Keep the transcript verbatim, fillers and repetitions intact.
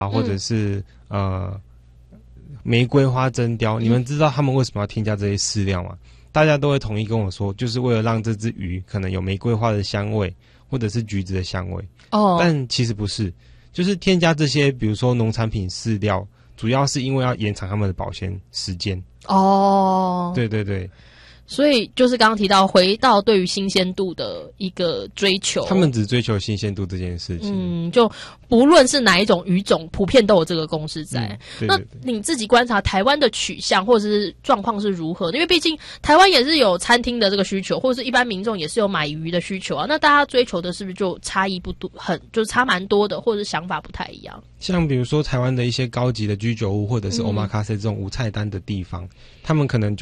啊，或者是、嗯、呃玫瑰花针雕，你们知道他们为什么要添加这些饲料吗？大家都会统一跟我说，就是为了让这只鱼可能有玫瑰花的香味，或者是橘子的香味。哦，但其实不是，就是添加这些，比如说农产品饲料，主要是因为要延长它们的保鲜时间。哦，对对对。 所以就是刚刚提到，回到对于新鲜度的一个追求， 他们只追求新鲜度这件事情。 嗯，就不论是哪一种鱼种，普遍都有这个公式在。嗯、对对对，那你自己观察台湾的取向或者是状况是如何？因为毕竟台湾也是有餐厅的这个需求，或者是一般民众也是有买鱼的需求啊。那大家追求的是不是就差异不多，很就是差蛮多的，或者是想法不太一样？ 像比如说台湾的一些高级的居酒屋，或者是 omakase 这种无菜单的地方，他们可能就